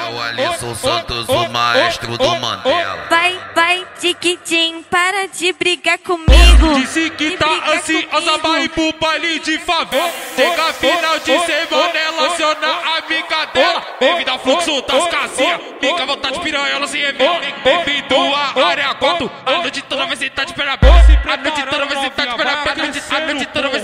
o Alisson Santos, o maestro do Mandela. Vai, Tiquitim, para de brigar comigo. Disse que tá ansiosa, vai ir pro baile de favela. Chega final de semana, ela aciona a amiga dela. Bem-vindo ao fluxo das casinhas, fica à vontade, piranha, se revela. Bem-vindo à área 4, a noite toda vai sentar de perna aberta. A noite toda vai sentar de perna aberta. A noite toda vai